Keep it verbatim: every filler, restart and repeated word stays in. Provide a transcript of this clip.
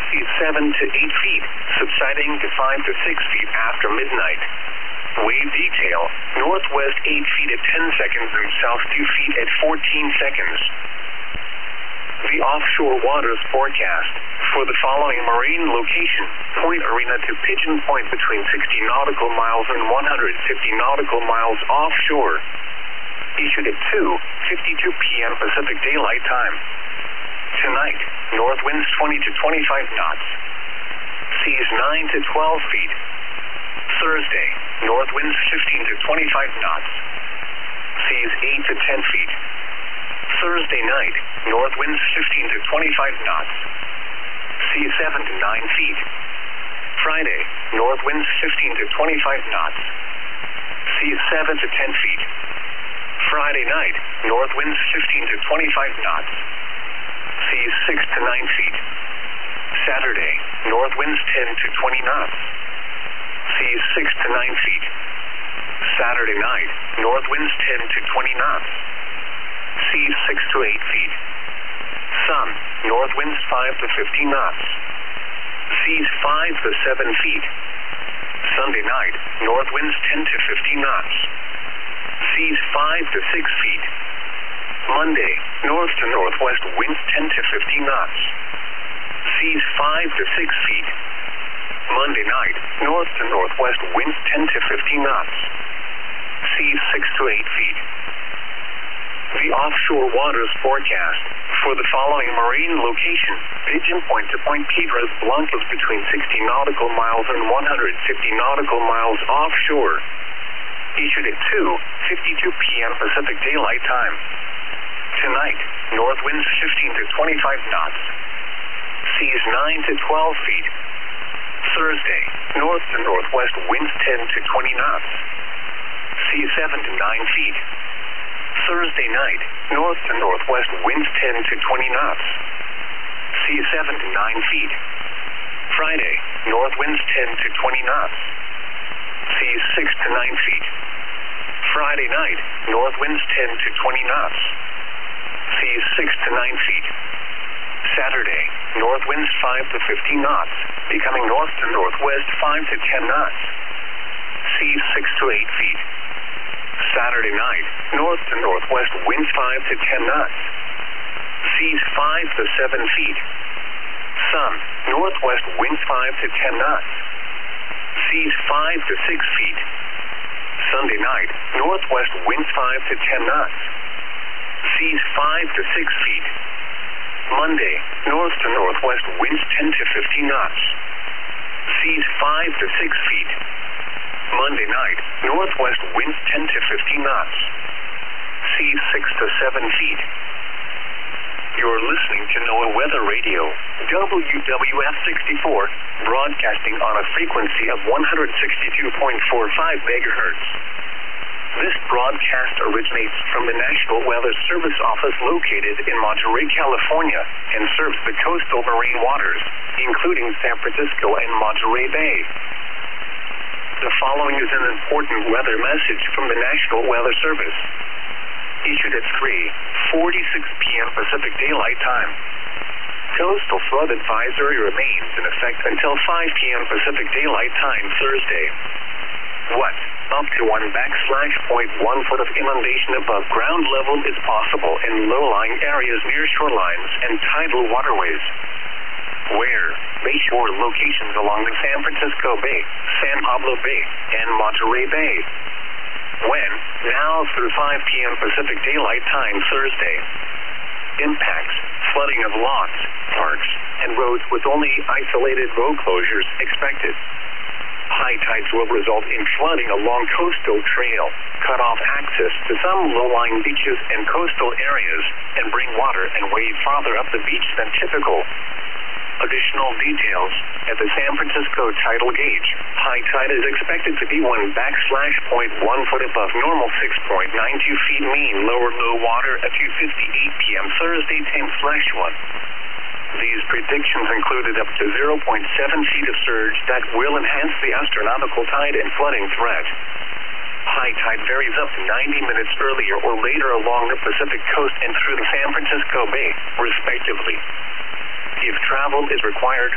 seas seven to eight feet, subsiding to five to six feet after midnight. Wave detail, northwest eight feet at ten seconds and south two feet at fourteen seconds. The offshore waters forecast for the following marine location: Point Arena to Pigeon Point between sixty nautical miles and one hundred fifty nautical miles offshore. Issued at two fifty-two p m Pacific Daylight Time. Tonight, north winds twenty to twenty-five knots. Seas nine to twelve feet. Thursday, north winds fifteen to twenty-five knots. Seas eight to ten feet. Thursday night, north winds fifteen to twenty-five knots. Seas seven to nine feet. Friday, north winds fifteen to twenty-five knots. Seas seven to ten feet. Friday night, north winds fifteen to twenty-five knots. Seas six to nine feet. Saturday, north winds ten to twenty knots. Seas six to nine feet. Saturday night, north winds ten to twenty knots. Seas six to eight feet. Sun, north winds five to fifteen knots. Seas five to seven feet. Sunday night, north winds ten to fifteen knots. Seas five to six feet. Monday, north to northwest winds ten to fifteen knots. Seas five to six feet. Monday night, north to northwest winds ten to fifteen knots. Seas six to eight feet. The offshore waters forecast for the following marine location: Pigeon Point to Point Piedras Blancas between sixty nautical miles and one hundred fifty nautical miles offshore. Issued at two fifty-two p m Pacific Daylight Time. Tonight, north winds fifteen to twenty-five knots. Seas nine to twelve feet. Thursday, north to northwest winds ten to twenty knots. Seas seven to nine feet. Thursday night, north to northwest winds ten to twenty knots. Seas seven to nine feet. Friday, north winds ten to twenty knots. Seas six to nine feet. Friday night, north winds ten to twenty knots. Seas six to nine feet. Saturday, north winds five to fifteen knots, becoming north to northwest five to ten knots. Seas six to eight feet. Saturday night, north to northwest winds five to ten knots. Seas five to seven feet. Sun, northwest winds five to ten knots. Seas five to six feet. Sunday night, northwest winds five to ten knots. Seas five to six feet. Monday, north to northwest winds ten to fifteen knots. Seas five to six feet. Monday night, northwest winds ten to fifteen knots. Seas six to seven feet. You're listening to NOAA Weather Radio, W W F sixty-four, broadcasting on a frequency of one hundred sixty-two point four five megahertz. This broadcast originates from the National Weather Service office located in Monterey, California, and serves the coastal marine waters, including San Francisco and Monterey Bay. The following is an important weather message from the National Weather Service. Issued at three forty-six p m Pacific Daylight Time. Coastal flood advisory remains in effect until five p m Pacific Daylight Time Thursday. What? Up to one backslash point one foot of inundation above ground level is possible in low-lying areas near shorelines and tidal waterways. Where? Bayshore locations along the San Francisco Bay, San Pablo Bay, and Monterey Bay. When? Now through five p m Pacific Daylight Time Thursday. Impacts: flooding of lots, parks, and roads with only isolated road closures expected. High tides will result in flooding along coastal trail, cut off access to some low-lying beaches and coastal areas, and bring water and wave farther up the beach than typical. Additional details: at the San Francisco tidal gauge, high tide is expected to be one backslash point one foot above normal six point nine two feet mean lower low water at two fifty-eight p m Thursday ten slash one. These predictions included up to zero point seven feet of surge that will enhance the astronomical tide and flooding threat. High tide varies up to ninety minutes earlier or later along the Pacific coast and through the San Francisco Bay, respectively. If travel is required,